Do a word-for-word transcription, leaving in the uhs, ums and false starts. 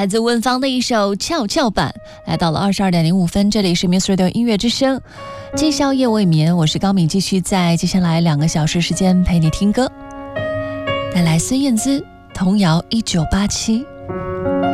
来自温芳的一首跷跷板。来到了二十二点零五分，这里是 Muse Radio 音乐之声，今宵夜未眠，我是高敏，继续在接下来两个小时时间陪你听歌。带来孙燕姿童谣一九八七。